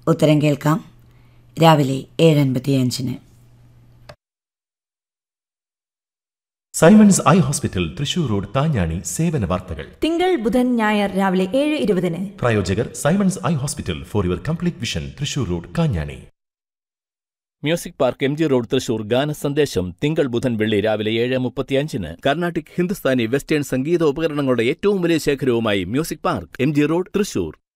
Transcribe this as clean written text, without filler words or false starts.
ഉത്തരം കേൾക്കാം രാവിലെ 7:55. Symons eye hospital, Thrissur road, താഞ്ഞാണി. സേവന വാർത്തകൾ തിങ്കൾ, ബുധൻ, ഞായർ രാവിലെ 7:20. പ്രായോജകർ Symons eye hospital, for your complete vision, Thrissur road, Kanjani. Music park, MG road, Thrissur. ഗാന സന്ദേശം തിങ്കൾ, ബുധൻ, വെള്ളി രാവിലെ 7:35. കർണാട്ടിക്, ഹിന്ദുസ്ഥാനി, വെസ്റ്റേൺ സംഗീത ഉപകരണങ്ങളുടെ ഏറ്റവും വലിയ ശേഖരവുമായി music park, MG road, Thrissur.